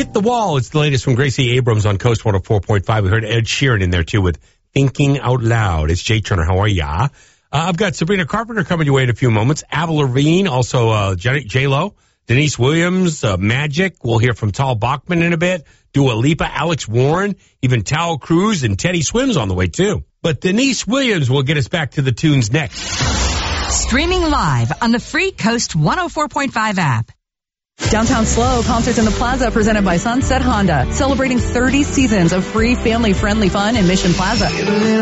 Hit the Wall. It's the latest from Gracie Abrams on Coast 104.5. We heard Ed Sheeran in there, too, with Thinking Out Loud. It's Jay Turner. How are ya? I've got Sabrina Carpenter coming your way in a few moments. Avril Lavigne, also J-Lo, Denise Williams, Magic. We'll hear from Tal Bachman in a bit. Dua Lipa, Alex Warren, even Tal Cruz and Teddy Swims on the way, too. But Denise Williams will get us back to the tunes next. Streaming live on the free Coast 104.5 app. Downtown Slow, Concerts in the Plaza, presented by Sunset Honda, celebrating 30 seasons of free family-friendly fun in Mission Plaza.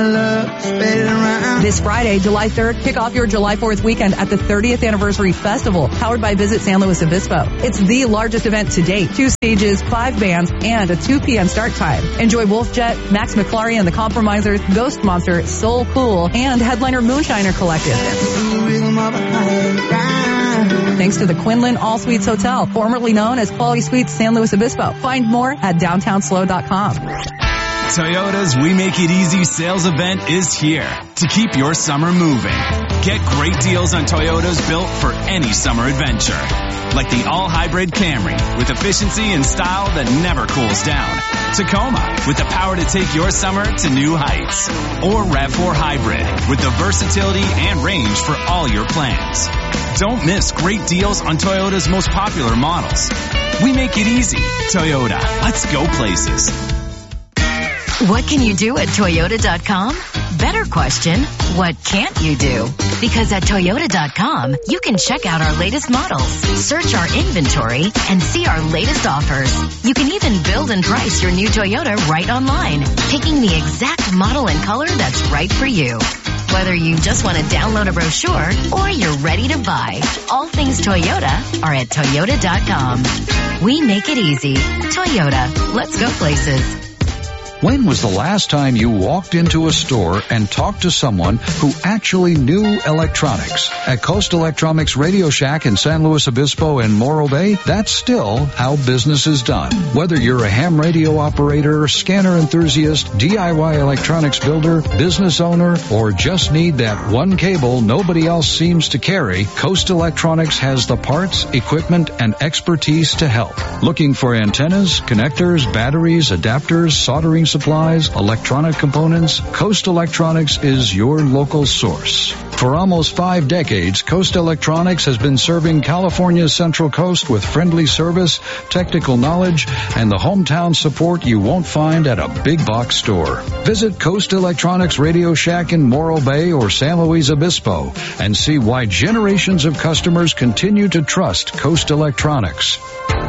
This Friday, July 3rd, kick off your July 4th weekend at the 30th Anniversary Festival, powered by Visit San Luis Obispo. It's the largest event to date. 2 stages, 5 bands, and a 2 p.m. start time. Enjoy Wolfjet, Max McClary and the Compromisers, Ghost Monster, Soul Cool, and headliner Moonshiner Collective. Thanks to the Quinlan All Suites Hotel, formerly known as Quality Suites San Luis Obispo. Find more at downtownslow.com. Toyota's We Make It Easy sales event is here to keep your summer moving. Get great deals on Toyotas built for any summer adventure. Like the all-hybrid Camry with efficiency and style that never cools down. Tacoma with the power to take your summer to new heights. Or RAV4 Hybrid with the versatility and range for all your plans. Don't miss great deals on Toyota's most popular models. We make it easy. Toyota. Let's go places. What can you do at Toyota.com? Better question, what can't you do? Because at Toyota.com, you can check out our latest models, search our inventory, and see our latest offers. You can even build and price your new Toyota right online, picking the exact model and color that's right for you. Whether you just want to download a brochure or you're ready to buy, all things Toyota are at Toyota.com. We make it easy. Toyota. Let's go places. When was the last time you walked into a store and talked to someone who actually knew electronics? At Coast Electronics Radio Shack in San Luis Obispo and Morro Bay, that's still how business is done. Whether you're a ham radio operator, scanner enthusiast, DIY electronics builder, business owner, or just need that one cable nobody else seems to carry, Coast Electronics has the parts, equipment, and expertise to help. Looking for antennas, connectors, batteries, adapters, soldering supplies, electronic components? Coast Electronics is your local source. For almost 5 decades, Coast Electronics has been serving California's Central Coast with friendly service, technical knowledge, and the hometown support you won't find at a big box store. Visit Coast Electronics Radio Shack in Morro Bay or San Luis Obispo and see why generations of customers continue to trust Coast Electronics.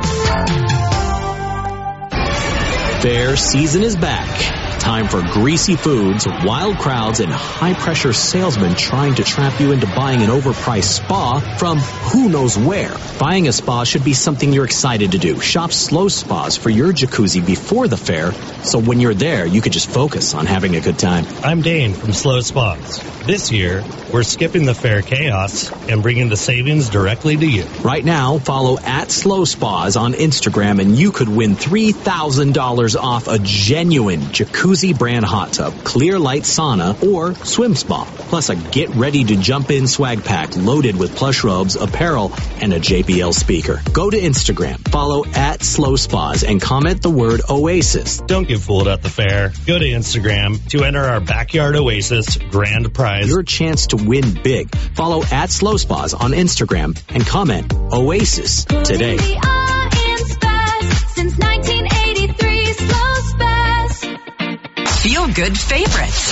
Fair season is back. Time for greasy foods, wild crowds, and high-pressure salesmen trying to trap you into buying an overpriced spa from who knows where. Buying a spa should be something you're excited to do. Shop Slow Spas for your jacuzzi before the fair, so when you're there, you can just focus on having a good time. I'm Dane from Slow Spas. This year, we're skipping the fair chaos and bringing the savings directly to you. Right now, follow @Slow Spas on Instagram and you could win $3,000 off a genuine jacuzzi brand hot tub, clear light sauna, or swim spa. Plus a get ready to jump in swag pack loaded with plush robes, apparel, and a JBL speaker. Go to Instagram, follow @Slow Spas, and comment the word Oasis. Don't get fooled at the fair. Go to Instagram to enter our Backyard Oasis grand prize. Your chance to win big. Follow @Slow Spas on Instagram and comment Oasis today. Since 1983, Slow Spas. Feel good favorites.